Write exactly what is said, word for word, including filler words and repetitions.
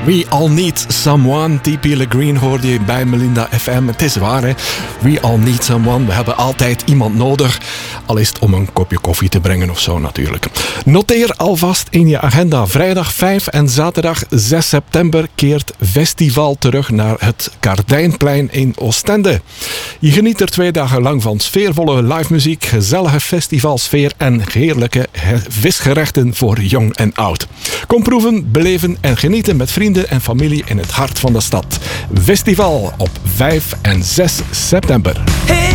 We all need someone. T P LaGreen hoorde je bij Melinda F M. Het is waar, hè. We all need someone. We hebben altijd iemand nodig. Al is het om een kopje koffie te brengen of zo natuurlijk. Noteer alvast in je agenda. Vrijdag vijf en zaterdag zes september keert Festival terug naar het Kardijnplein in Oostende. Je geniet er twee dagen lang van sfeervolle live muziek, gezellige festivalsfeer en heerlijke visgerechten voor jong en oud. Kom proeven, beleven en genieten met vrienden en familie in het hart van de stad. Festival op vijf en zes september.